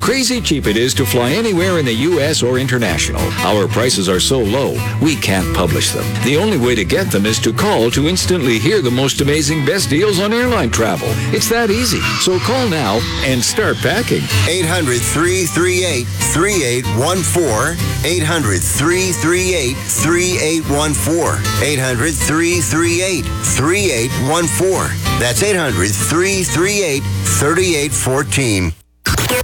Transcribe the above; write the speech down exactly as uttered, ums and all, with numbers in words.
crazy cheap it is to fly anywhere in the U S or international. Our prices are so low, we can't publish them. The only way to get them is to call to instantly hear the most amazing best deals on airline travel. It's that easy. So call now and start packing. eight hundred, three three eight, three eight one four. eight hundred, three three eight, three eight one four. eight hundred, three three eight, three eight one four. That's eight hundred, three three eight, three eight one four.